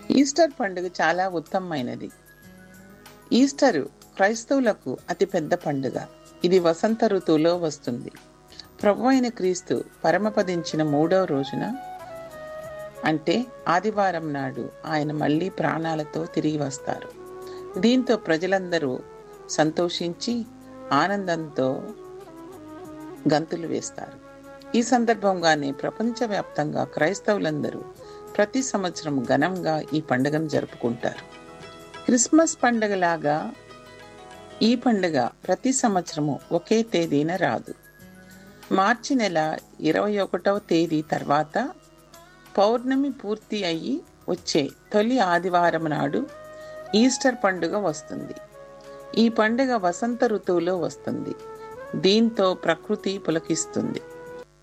Easter పండుగ చాలా ఉత్తమమైనది. ఈస్టరు క్రైస్తవులకు అతిపెద్ద పండుగ. ఇది వసంత ఋతువులో వస్తుంది. ప్రభువైన క్రీస్తు పరమపదించిన 3వ రోజున, అంటే ఆదివారం నాడు ఆయన మళ్ళీ ప్రాణాలతో తిరిగి వస్తారు. దీంతో ప్రజలందరూ సంతోషించి ఆనందంతో గంతులు వేస్తారు. ఈ సందర్భంగానే ప్రపంచవ్యాప్తంగా క్రైస్తవులందరూ ప్రతి సంవత్సరం ఘనంగా ఈ పండుగను జరుపుకుంటారు. క్రిస్మస్ పండుగలాగా ఈ పండుగ ప్రతి సంవత్సరము ఒకే తేదీన రాదు. మార్చి నెల 21వ తేదీ తర్వాత పౌర్ణమి పూర్తి అయ్యి వచ్చే తొలి ఆదివారం నాడు ఈస్టర్ పండుగ వస్తుంది. ఈ పండుగ వసంత ఋతువులో వస్తుంది. దీంతో ప్రకృతి పులకిస్తుంది.